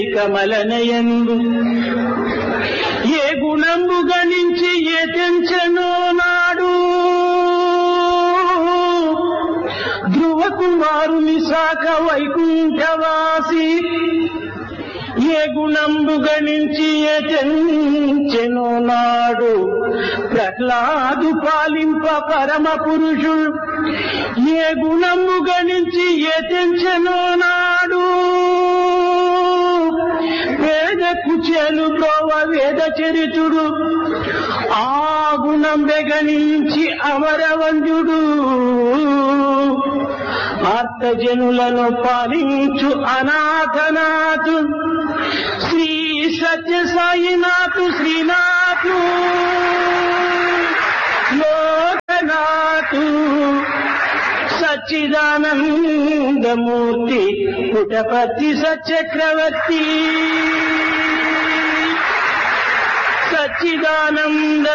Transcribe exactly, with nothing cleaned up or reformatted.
కమలనయందు ఏ గుణంబు గణించి ఏ తెంచెనో నాడు ధ్రువ కుమారుని శాఖ వైకుంఠవాసి ఏ గుణంబు గణించి ఏ తెంచెనో నాడు ప్రహ్లాదు పాలింప పరమ పురుషుడు ఏ గుణంబు గణించి ఏ తెంచెనో నాడు వేద కుచేలు బ్రోవ వేద చరితుడు ఆ గుణం గణించి అమరవంజుడు ఆర్తజనులను పాలించు అనాథనాథు శ్రీ సత్య సాయినాథు శ్రీనాథు లోకనాథు సచ్చిదానందమూర్తి పుటపతి సచక్రవర్తి సచ్చిదానంద